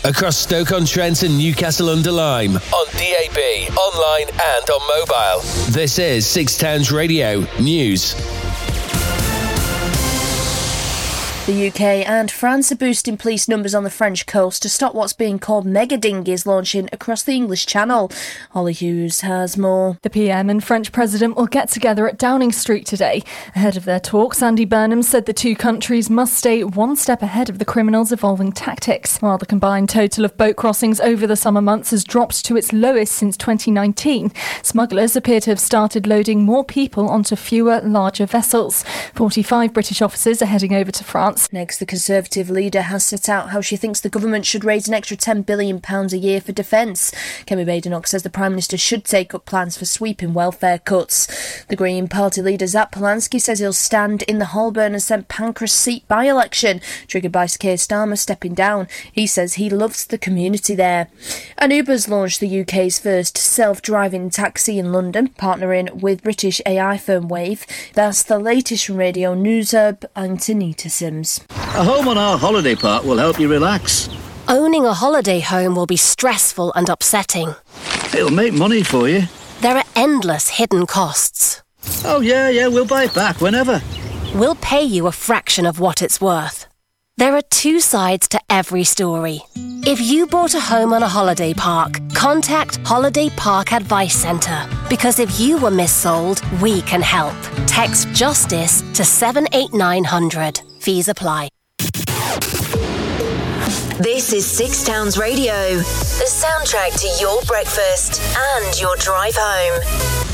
across Stoke-on-Trent and Newcastle-under-Lyme, on DAB, online and on mobile. This is Six Towns Radio News. The UK and France are boosting police numbers on the French coast to stop what's being called mega dinghies launching across the English Channel. Holly Hughes has more. The PM and French President will get together at Downing Street today. Ahead of their talks, Andy Burnham said the two countries must stay one step ahead of the criminals' evolving tactics. While the combined total of boat crossings over the summer months has dropped to its lowest since 2019, smugglers appear to have started loading more people onto fewer, larger vessels. 45 British officers are heading over to France. Next, the Conservative leader has set out how she thinks the government should raise an extra £10 billion a year for defence. Kemi Badenoch says the Prime Minister should take up plans for sweeping welfare cuts. The Green Party leader Zap Polanski says he'll stand in the Holborn and St Pancras seat by-election, triggered by Keir Starmer stepping down. He says he loves the community there. And Uber's launched the UK's first self-driving taxi in London, partnering with British AI firm Wave. That's the latest from Radio Newshub. I'm Tanita Sims. A home on our holiday park will help you relax. Owning a holiday home will be stressful and upsetting. It'll make money for you. There are endless hidden costs. Oh, yeah, we'll buy it back whenever. We'll pay you a fraction of what it's worth. There are two sides to every story. If you bought a home on a holiday park, contact Holiday Park Advice Centre. Because if you were missold, we can help. Text JUSTICE to 78900. Fees apply. This is Six Towns Radio, the soundtrack to your breakfast and your drive home.